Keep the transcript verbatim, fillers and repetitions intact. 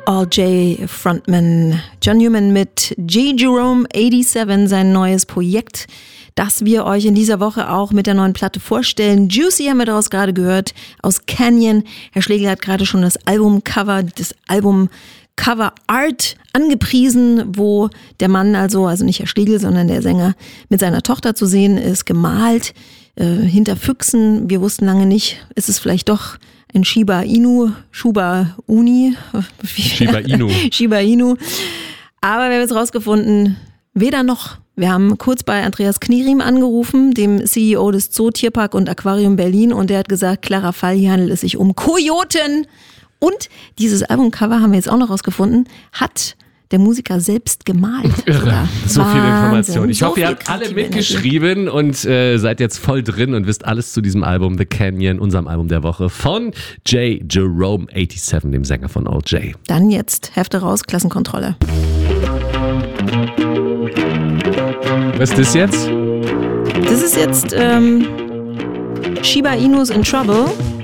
All J Frontman John Newman mit J. Jerome siebenundachtzig, sein neues Projekt, das wir euch in dieser Woche auch mit der neuen Platte vorstellen. Juicy haben wir daraus gerade gehört, aus Canyon. Herr Schlegel hat gerade schon das Albumcover, das Albumcover Art angepriesen, wo der Mann also, also nicht Herr Schlegel, sondern der Sänger mit seiner Tochter zu sehen ist, gemalt, äh, hinter Füchsen. Wir wussten lange nicht, ist es vielleicht doch ein Shiba Inu, Shuba Uni. Shiba Inu. Shiba Inu. Aber wir haben jetzt rausgefunden, weder noch. Wir haben kurz bei Andreas Knieriem angerufen, dem C E O des Zoo Tierpark und Aquarium Berlin, und der hat gesagt, klarer Fall, hier handelt es sich um Kojoten. Und dieses Albumcover haben wir jetzt auch noch rausgefunden, hat der Musiker selbst gemalt. Irre, so viel Information. Ich so hoffe, ihr habt alle mitgeschrieben und äh, seid jetzt voll drin und wisst alles zu diesem Album The Canyon, unserem Album der Woche von J. Jerome siebenundachtzig, dem Sänger von All J. Dann jetzt Hefte raus, Klassenkontrolle. Was ist das jetzt? Das ist jetzt ähm, Shiba Inus in Trouble.